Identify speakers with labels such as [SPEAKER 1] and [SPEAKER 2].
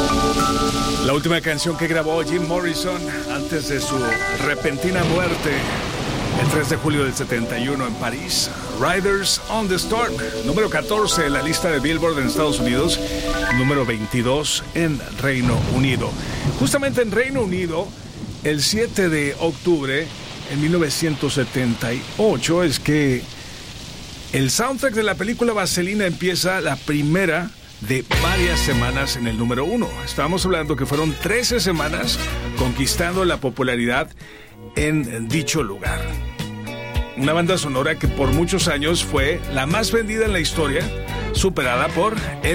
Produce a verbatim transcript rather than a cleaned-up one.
[SPEAKER 1] La última canción que grabó Jim Morrison antes de su repentina muerte el tres de julio del setenta y uno en París, Riders on the Storm, número catorce en la lista de Billboard en Estados Unidos, número veintidós en Reino Unido. Justamente en Reino Unido, el siete de octubre en mil novecientos setenta y ocho es que el soundtrack de la película Vaselina empieza la primera de varias semanas en el número uno. Estábamos hablando que fueron trece semanas conquistando la popularidad en dicho lugar. Una banda sonora que por muchos años fue la más vendida en la historia, superada por el